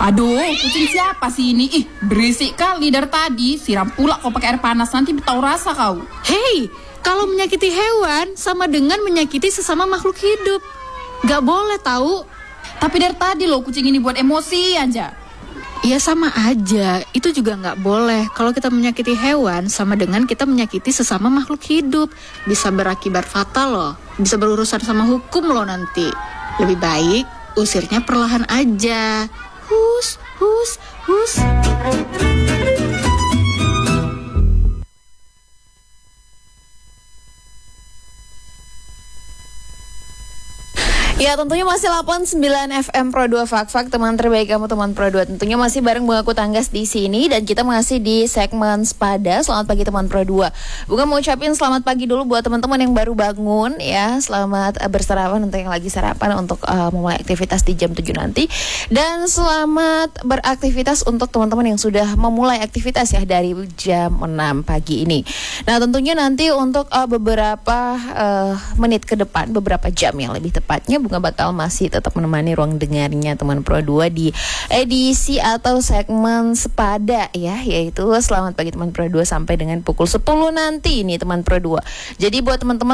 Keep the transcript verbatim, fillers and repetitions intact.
Aduh, kucing siapa sih ini? Ih, berisik kali dari tadi. Siram pula kau pakai air panas, nanti tahu rasa kau. Hei, kalau menyakiti hewan sama dengan menyakiti sesama makhluk hidup. Gak boleh tahu. Tapi dari tadi loh kucing ini buat emosi aja. Ya sama aja, itu juga gak boleh. Kalau kita menyakiti hewan sama dengan kita menyakiti sesama makhluk hidup. Bisa berakibat fatal loh. Bisa berurusan sama hukum loh nanti. Lebih baik usirnya perlahan aja. Hus, hus, hus. Ya tentunya masih delapan puluh sembilan F M Pro dua Fak-Fak, teman terbaik kamu, teman Pro dua. Tentunya masih bareng Bunga Kutanggas di sini dan kita masih di segmen Sepada. Selamat pagi teman Pro dua. Bunga mau ucapin selamat pagi dulu buat teman-teman yang baru bangun ya. Selamat uh, bersarapan untuk yang lagi sarapan untuk uh, memulai aktivitas di jam tujuh nanti. Dan selamat beraktivitas untuk teman-teman yang sudah memulai aktivitas ya dari jam enam pagi ini. Nah, tentunya nanti untuk uh, beberapa uh, menit ke depan, beberapa jam yang lebih tepatnya, Bunga bakal masih tetap menemani ruang dengarnya teman Pro dua di edisi atau segmen Sepada ya, yaitu selamat pagi teman Pro dua sampai dengan pukul sepuluh nanti ini teman Pro dua. Jadi buat teman-teman